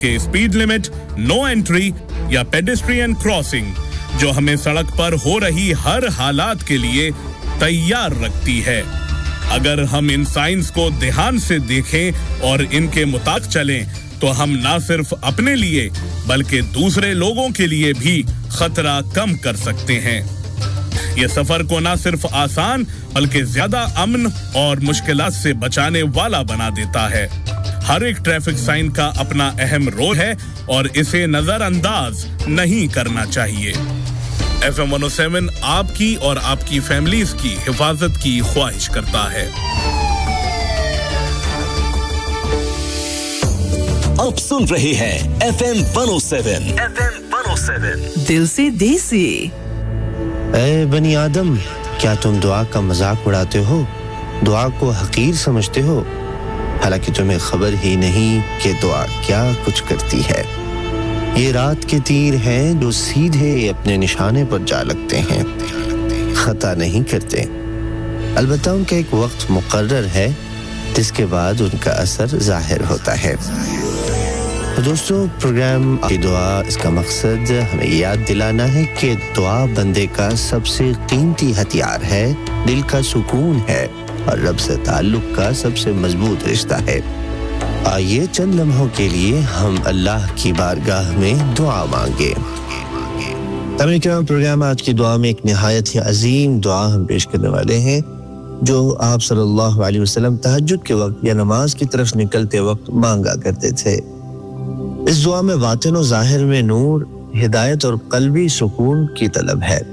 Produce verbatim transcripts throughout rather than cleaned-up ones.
कि speed limit, no entry या pedestrian crossing, जो हमें सड़क पर हो रही हर हालात के लिए तैयार रखती है। अगर हम इन साइंस को ध्यान से देखें और इनके मुताबिक चलें तो हम ना सिर्फ अपने लिए बल्कि दूसरे लोगों के लिए भी खतरा कम कर सकते हैं। ये सफर को ना सिर्फ आसान बल्कि ज्यादा अमन और मुश्किलात से बचाने वाला बना देता है। हर एक ट्रैफिक साइन का अपना अहम रोल है और इसे नजरअंदाज नहीं करना चाहिए। F M one O seven आपकी और आपकी फैमिलीज की हिफाजत की ख्वाहिश करता है। आप सुन रहे हैं F M one O seven, F M one O seven, दिल से देसी। ऐ बनी आदम, क्या तुम दुआ का मजाक उड़ाते हो? दुआ को हकीर समझते हो? हालांकि तुम्हें खबर ही नहीं कि दुआ क्या कुछ करती है। ये रात के तीर हैं जो सीधे अपने निशाने पर जा लगते हैं, खता नहीं करते। अलबत्ता उनका एक वक्त मुकर्रर है जिसके बाद उनका असर जाहिर होता है। तो दोस्तों, प्रोग्राम की दुआ, इसका मकसद हमें याद दिलाना है कि दुआ बंदे का सबसे कीमती हथियार है, दिल का सुकून है और रब से ताल्लुक का सबसे मजबूत रिश्ता है। आइए चंद लम्हों के लिए हम अल्लाह की बारगाह में दुआ मांगे। तमाम प्रोग्राम आज की दुआ में एक निहायत ही अजीम दुआ हम पेश करने वाले हैं जो आप सल्लल्लाहु अलैहि वसल्लम तहज्जुद के वक्त या नमाज की तरफ निकलते वक्त मांगा करते थे। इस दुआ में बातिन और ज़ाहिर में नूर, हिदायत और क़ल्बी सुकून की तलब है।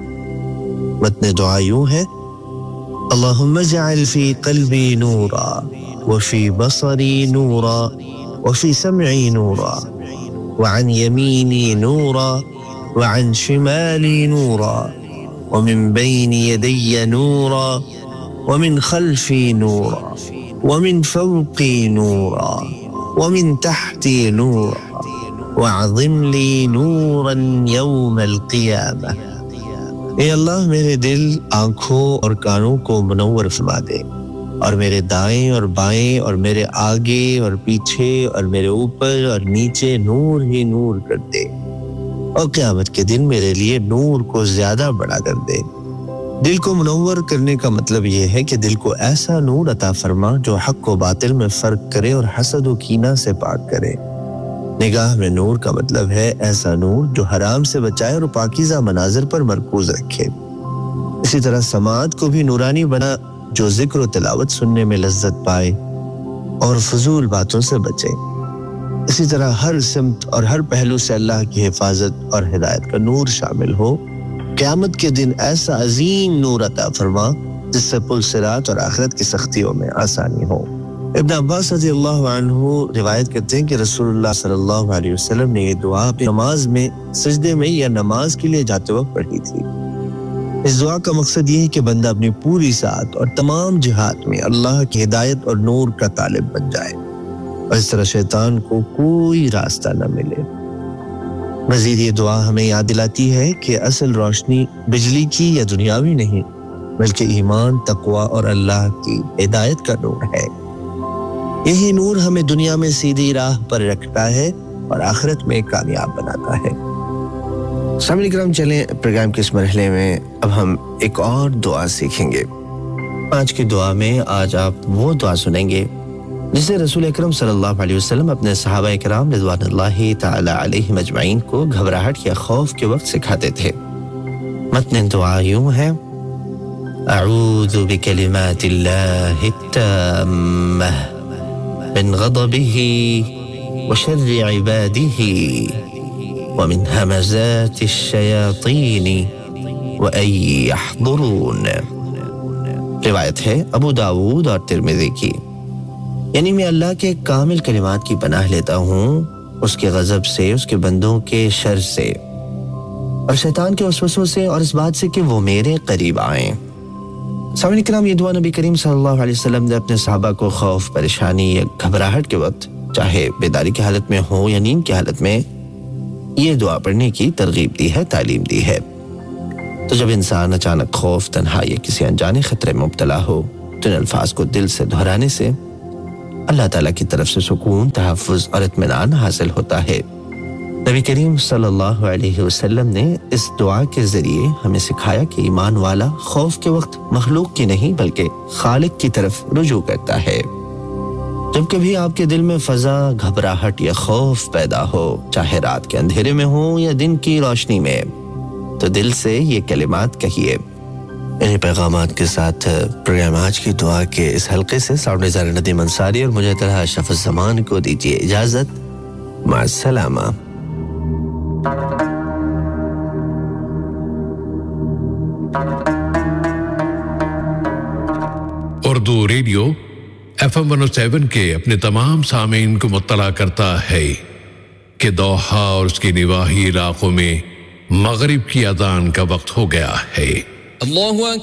मतन दुआ यूं है: अल्लाहुम्मा जअल फी क़ल्बी नूरा वफ़ी बसरी नूरा वफ़ी समई नूरा वअन यमीनी नूरा वअन शिमाली नूरा वमिन बैनि यदैया नूरा वमिन खल्फी नूरा वमिन फ़ौक़ी नूरा वमिन तहती नूरा वअज़िम ली नूरन यौमल क़ियामह। ए अल्लाह, मेरे दिल, आँखों और कानों को मुनव्वर फरमा दे और मेरे दाएं और बाएं और मेरे आगे और पीछे और मेरे ऊपर और नीचे नूर ही नूर कर दे और क़यामत के दिन मेरे लिए नूर को ज्यादा बड़ा कर दे। दिल को मुनव्वर करने का मतलब ये है कि दिल को ऐसा नूर अता फरमा जो हक व बातिल में फर्क करे और हसद व कीना से पाक करे। निगाह में नूर का मतलब है ऐसा नूर जो हराम से बचाए और पाकीज़ा मनाज़िर पर मरकूज रखे। इसी तरह समात को भी नूरानी बना जो जिक्र व तिलावत सुनने में लज्जत पाए और फजूल बातों से बचे। इसी तरह हर सिमत और हर पहलू से अल्लाह की हिफाजत और हिदायत का नूर शामिल हो। क़यामत के दिन ऐसा अजीम नूर अता फरमा जिससे पुल सिरात और आखिरत की सख्तियों में आसानी हो। इब्न अब्बास रज़ियल्लाहु अन्हु रिवायत करते हैं कि रसूलुल्लाह सल्लल्लाहु अलैहि वसल्लम ने ये दुआ अपनी नमाज में, सजदे में या नमाज के लिए जाते वक्त पढ़ी थी। इस दुआ का मकसद ये है कि बंदा अपनी पूरी सात और तमाम जिहाद में अल्लाह की हिदायत और नूर का तालिब बन जाए और इस तरह शैतान को कोई रास्ता न मिले। मजीद ये दुआ हमें याद दिलाती है कि असल रोशनी बिजली की या दुनियावी नहीं बल्कि ईमान, तकवा और अल्लाह की हिदायत का नूर है। यही नूर हमें दुनिया में सीधी राह पर रखता है और आखिरत में कामयाब बनाता है। सामने करम चलें प्रोग्राम के इस मरहले में अब हम एक और दुआ सीखेंगे। आज की दुआ में आज आप वो दुआ सुनेंगे जिसे रसूल अकरम सल्लल्लाहु अलैहि वसल्लम अपने सहाबा किराम रिज़वानुल्लाहि तआला अलैहिम अजमईन को घबराहट या खौफ के वक्त सिखाते थे। मतन दुआ यूं है: अऊज़ु बिकलिमातिल्लाहि त्ताम्मह मिन ग़ज़बिही व शर्रि इबादिही व मिन हमज़ातिश शयातीन व अन यहज़ुरून। रिवायत है अबू दाऊद और तिर्मिज़ी की। यानी मैं अल्लाह के कामिल कलिमात की पनाह लेता हूँ उसके गजब से, उसके बंदों के शर से और शैतान के वसवसों से और इस बात से कि वो मेरे करीब आएं। सामने किराम, ये दुआ नबी करीम सल्लल्लाहु अलैहि वसल्लम ने अपने सहाबा को खौफ, परेशानी या घबराहट के वक्त, चाहे बेदारी की हालत में हो या नींद की हालत में, ये दुआ पढ़ने की तरगीब दी है, तालीम दी है। तो जब इंसान अचानक खौफ, तन्हाई या किसी अनजाने खतरे में मुब्तला हो तो इन अल्फाज को दिल से दोहराने से اللہ تعالیٰ کی طرف سے سکون، تحفظ اور اطمینان حاصل ہوتا ہے۔ نبی کریم صلی اللہ علیہ وسلم نے اس دعا کے ذریعے ہمیں سکھایا کہ ایمان والا خوف کے وقت مخلوق کی نہیں بلکہ خالق کی طرف رجوع کرتا ہے۔ جب کبھی آپ کے دل میں فضا، گھبراہٹ یا خوف پیدا ہو، چاہے رات کے اندھیرے میں ہو یا دن کی روشنی میں، تو دل سے یہ کلمات کہیے۔ انہیں پیغامات کے ساتھ پروگرام آج کی دعا کے اس حلقے سے ساؤنڈ ڈیزائنر ندیم انصاری اور مجھے طرح اشرف الزمان کو دیجیے اجازت۔ مع السلامہ۔ Urdu radio F M one او سیون کے اپنے تمام سامعین کو مطلع کرتا ہے کہ دوحہ اور اس کے نواحی علاقوں میں مغرب کی اذان کا وقت ہو گیا ہے۔ اللہ